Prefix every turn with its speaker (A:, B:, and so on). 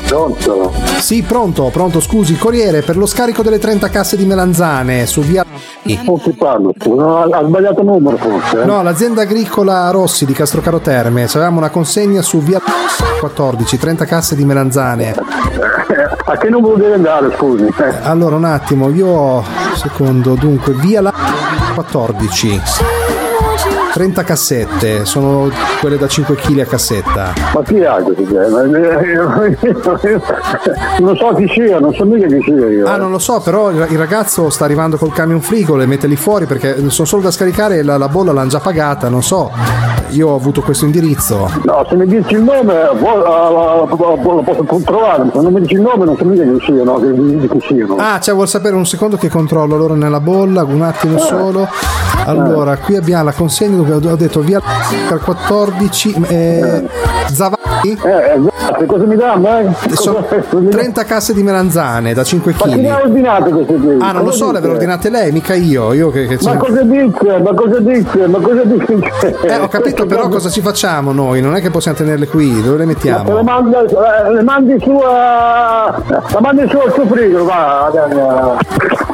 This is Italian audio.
A: Pronto?
B: Sì, pronto, scusi, corriere per lo scarico delle 30 casse di melanzane su via...
A: Con chi parlo? Ha sbagliato numero forse?
B: No, l'azienda agricola Rossi di Castrocaro Terme, avevamo una consegna su via 14, 30 casse di melanzane.
A: A che numero deve andare, scusi?
B: Allora, un attimo, io... Secondo, dunque, via la 14. 30 cassette, sono quelle da 5 kg a cassetta.
A: Ma chi è questo? Non so chi sia, non so mica chi sia io.
B: Ah, non lo so, però il ragazzo sta arrivando col camion frigo, le mette lì fuori perché sono solo da scaricare, la bolla l'hanno già pagata, non so. Io ho avuto questo indirizzo.
A: No, se mi dici il nome lo posso trovare, ma se non mi dici il nome non so mica chi sia, no? Di chi siano.
B: Ah, cioè vuol sapere un secondo che controllo allora nella bolla, un attimo solo. Allora, qui abbiamo la consegna dove ho detto via 14 Zavalli.
A: Cosa mi dà?
B: Sono 30 casse di melanzane da 5 kg.
A: Ma chi le ha ordinate queste qui?
B: Ah, non lo so, le aveva ordinate lei, mica io che
A: Ma cosa dice?
B: ho capito, però cosa ci facciamo noi? Non è che possiamo tenerle qui, dove le mettiamo?
A: Le mandi su al suo frigo, va.